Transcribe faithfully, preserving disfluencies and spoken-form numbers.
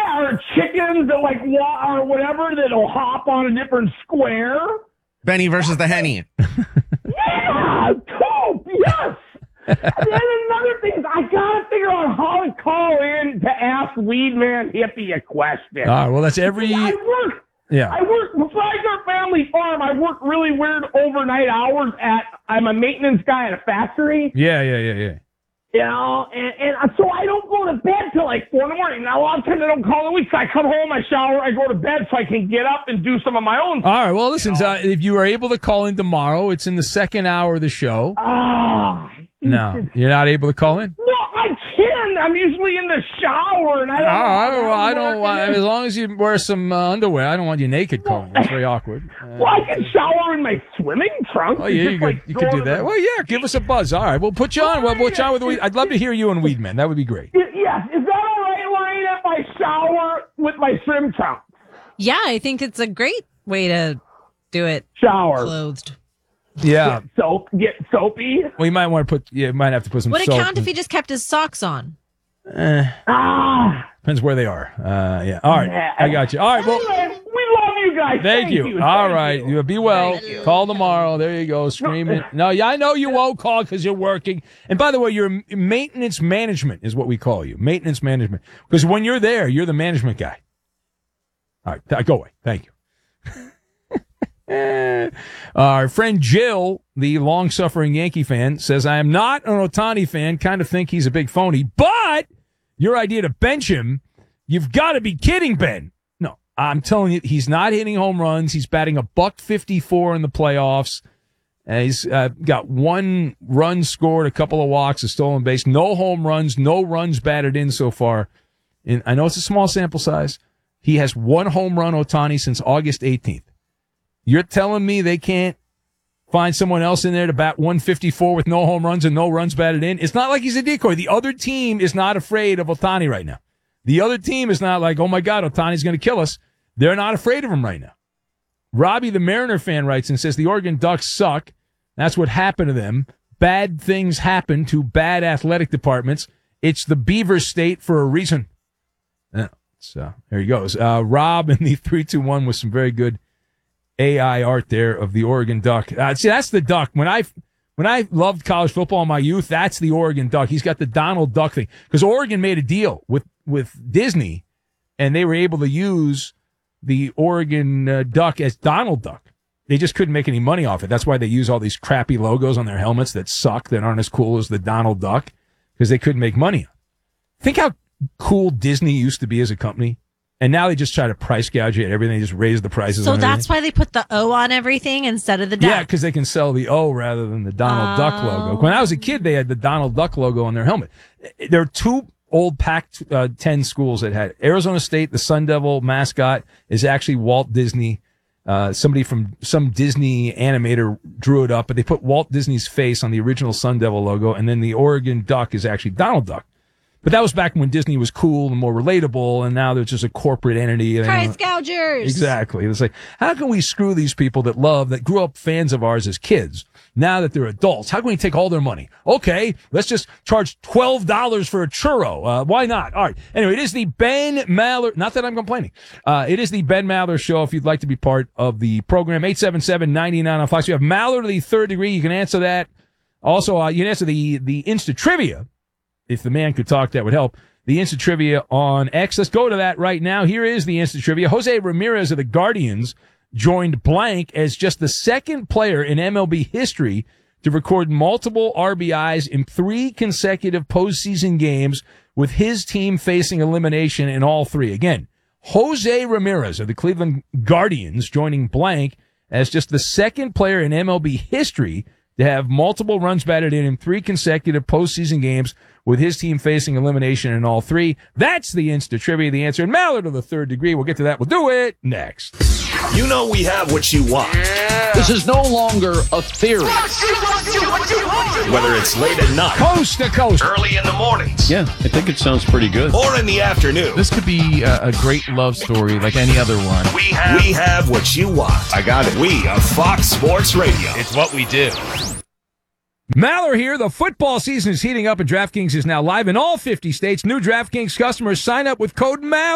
Yeah, or chickens that like wa- or whatever that'll hop on a different square. Benny versus the Henny. Yeah, cool. Yes. And then another thing is I gotta figure out how to call in to ask Weed Man Hippie a question. All right, well, that's every... I work. Yeah. I work, before I start Family Farm, I work really weird overnight hours at, I'm a maintenance guy at a factory. Yeah, yeah, yeah, yeah. You know, and, and so I don't go to bed till like four in the morning. Now, a lot of times I don't call the week, so I come home, I shower, I go to bed so I can get up and do some of my own All stuff. right, well, listen, You know? uh, if you are able to call in tomorrow, it's in the second hour of the show. Ah. No, you're not able to call in? No, I can. I'm usually in the shower, and I don't. Oh, I don't, I I'm don't want, working. as long as you wear some uh, underwear, I don't want you naked calling. It's very awkward. Uh, Well, I can shower in my swimming trunks. Oh, yeah, Just, you could, like, you go could do to that. the- Well, yeah, give us a buzz. All right, we'll put you on. We'll put you on with the weed. I'd love to hear you and Weedman. That would be great. Y- Yes, is that all right, Lorraine, if I shower with my swim trunks? Yeah, I think it's a great way to do it Shower. clothed. Yeah. Get soap. Get soapy. Well, you might want to put, you might have to put some Would it soap count in- if he just kept his socks on? Eh, Ah. depends where they are. Uh, yeah. All right, Yeah. I got you. All right, well. Anyway, we love you guys. Thank, Thank you. you. All Thank right. you. You. Be well. Thank you. Call tomorrow. There you go. Screaming. No, yeah, I know you won't call because you're working. And by the way, your maintenance management is what we call you. Maintenance management. Because when you're there, you're the management guy. All right. Th- go away. Thank you. Our friend Jill, the long-suffering Yankee fan, says, I am not an Ohtani fan. Kind of think he's a big phony. But your idea to bench him, you've got to be kidding, Ben. No, I'm telling you, he's not hitting home runs. He's batting a buck fifty-four in the playoffs. And he's uh, got one run scored, a couple of walks, a stolen base, no home runs, no runs batted in so far. And I know it's a small sample size. He has one home run, Ohtani, since August eighteenth. You're telling me they can't find someone else in there to bat one fifty-four with no home runs and no runs batted in? It's not like he's a decoy. The other team is not afraid of Ohtani right now. The other team is not like, oh, my God, Ohtani's going to kill us. They're not afraid of him right now. Robbie, the Mariner fan, writes and says, the Oregon Ducks suck. That's what happened to them. Bad things happen to bad athletic departments. It's the Beaver State for a reason. Yeah, so there he goes. Uh, Rob in the three two one with some very good A I art there of the Oregon Duck. Uh, see, that's the Duck. When I when I loved college football in my youth, that's the Oregon Duck. He's got the Donald Duck thing because Oregon made a deal with with Disney, and they were able to use the Oregon uh, Duck as Donald Duck. They just couldn't make any money off it. That's why they use all these crappy logos on their helmets that suck, that aren't as cool as the Donald Duck, because they couldn't make money on it. Think how cool Disney used to be as a company. And now they just try to price gouge it. Everything, they just raise the prices. So on that's everything. why they put the O on everything instead of the duck. Yeah, because they can sell the O rather than the Donald Duck logo. When I was a kid, they had the Donald Duck logo on their helmet. There are two old Pac ten schools that had Arizona State. The Sun Devil mascot is actually Walt Disney. Uh, somebody from some Disney animator drew it up, but they put Walt Disney's face on the original Sun Devil logo, and then the Oregon Duck is actually Donald Duck. But that was back when Disney was cool and more relatable, and now they're just a corporate entity. Price gougers. Exactly. It's like, how can we screw these people that love, that grew up fans of ours as kids, now that they're adults? How can we take all their money? Okay, let's just charge twelve dollars for a churro. Uh, why not? All right. Anyway, it is the Ben Maller, not that I'm complaining. Uh, it is the Ben Maller Show. If you'd like to be part of the program, eight seven seven, nine nine on Fox. You have Maller to the third degree. You can answer that. Also, uh, you can answer the, the Insta Trivia. If the man could talk, that would help. The Insta Trivia on X. Let's go to that right now. Here is the Insta Trivia. Jose Ramirez of the Guardians joined blank as just the second player in M L B history to record multiple R B Is in three consecutive postseason games with his team facing elimination in all three. Again, Jose Ramirez of the Cleveland Guardians joining blank as just the second player in M L B history to have multiple runs batted in in three consecutive postseason games with his team facing elimination in all three. That's the Insta Trivia, the answer. And Mallard to the third degree. We'll get to that. We'll do it next. You know we have what you want. Yeah. This is no longer a theory. Whether it's late at night, coast to coast, early in the mornings. Yeah, I think it sounds pretty good. Or in the afternoon. This could be a, a great love story like any other one. We have, we have what you want. I got it. We are Fox Sports Radio. It's what we do. Maller here. The football season is heating up and DraftKings is now live in all fifty states. New DraftKings customers sign up with code MALLER.